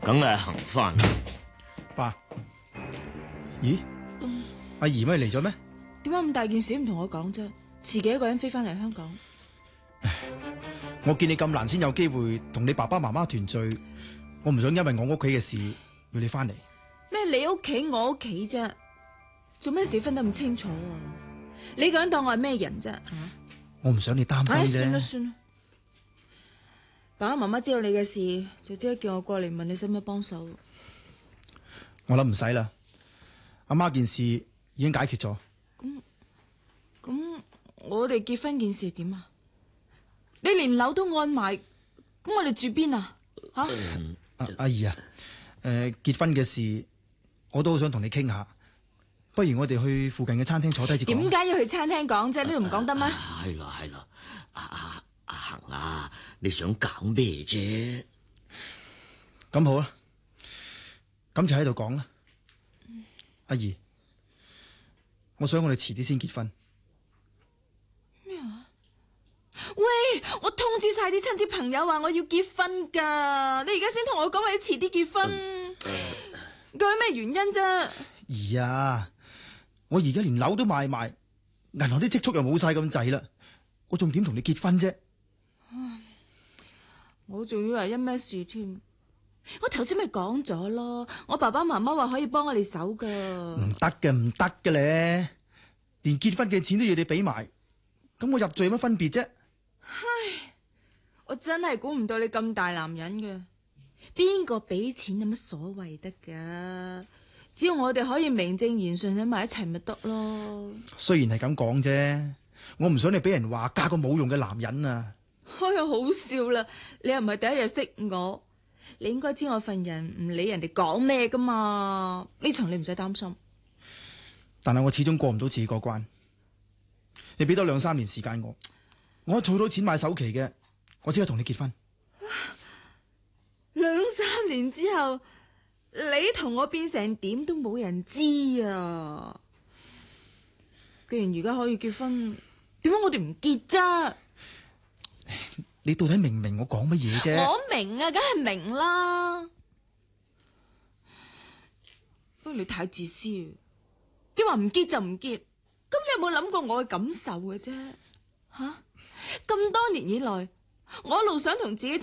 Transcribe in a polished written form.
梗係行翻。 爸，咦？阿姨咪嚟咗咩？ 點解咁大件事唔同我講啫？自己一個人飛翻嚟香港。 我見你咁難先有機會同你爸爸媽媽團聚，我唔想因為我屋企嘅事要你翻嚟。 咩你屋企我屋企啫？做咩事分得咁清楚啊？你個人當我係咩人啫？ 我唔想你擔心啫。 算啦算啦，爸爸媽媽知道你嘅事，就即刻叫我過嚟問你使唔使幫手。 我諗唔使啦，阿媽件事已經解決咗。 咁我哋結婚件事點啊？你連樓都按埋，咁我哋住邊啊？吓？ 阿姨啊，結婚嘅事我都好想同你傾下，不如我哋去附近嘅餐廳坐低至講。 點解要去餐廳講啫？呢度唔講得咩？ 係啦，阿恒啊，你想搞咩啫？ 咁好啊，咁就喺度講啦。阿姨，我想我哋遲啲先結婚。 喂，我通知晒啲親戚朋友話我要結婚噶，你而家先同我講話要遲啲結婚，究竟咩原因啫？ 姨啊，我而家連樓都賣埋，銀行啲積蓄又冇晒咁滯啦，我仲點同你結婚啫？ 我仲以為因咩事添，我頭先咪講咗咯，我爸爸媽媽話可以幫我哋手噶。 唔得嘅咧，連結婚嘅錢都要你俾埋，咁我入罪有乜分別啫？ 唉，我真係估唔到你咁大男人嘅，邊個俾錢有乜所謂得噶？只要我哋可以名正言順喺埋一齊咪得咯。 雖然係咁講啫，我唔想你俾人話嫁個冇用嘅男人啊！ 哎呀，好笑啦！你又唔係第一日識我，你應該知我份人唔理人哋講咩噶嘛。呢層你唔使擔心。 但係我始終過唔到自己個關，你俾多2-3年時間我儲到錢買首期嘅，我即刻同你結婚。 2-3年之後，你同我變成點都冇人知啊！既然而家可以結婚，點解我哋唔結啫？ 你到底明唔明我講乜嘢啫？ 我明啊，梗係明啦。不過你太自私，你話唔結就唔結，咁你有冇諗過我嘅感受嘅啫？吓，咁多年以來，我一路想同自己